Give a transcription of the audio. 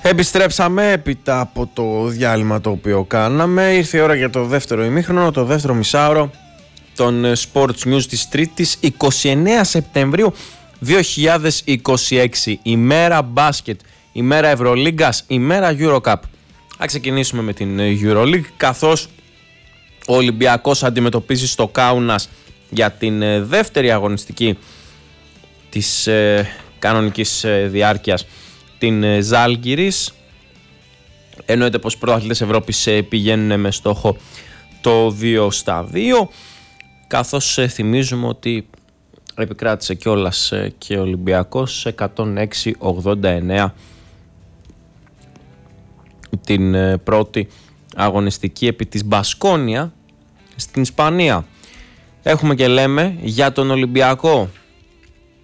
Επιστρέψαμε έπειτα από το διάλειμμα το οποίο κάναμε. Ήρθε η ώρα για το δεύτερο ημίχρονο, το δεύτερο μισάωρο των Sports News της Τρίτης 29 Σεπτεμβρίου 2026. Ημέρα μπάσκετ, ημέρα Ευρωλίγκας, ημέρα Eurocup. Θα ξεκινήσουμε με την Euroleague, καθώς ο Ολυμπιακός αντιμετωπίζει στο Κάουνας για την δεύτερη αγωνιστική της κανονικής διάρκειας την Ζάλγκιρις. Εννοείται πως οι πρωταθλητές Ευρώπης πηγαίνουν με στόχο το 2-2, καθώς θυμίζουμε ότι επικράτησε κιόλας και ο Ολυμπιακός 106-89 την πρώτη αγωνιστική επί της Μπασκόνια στην Ισπανία. Έχουμε και λέμε για τον Ολυμπιακό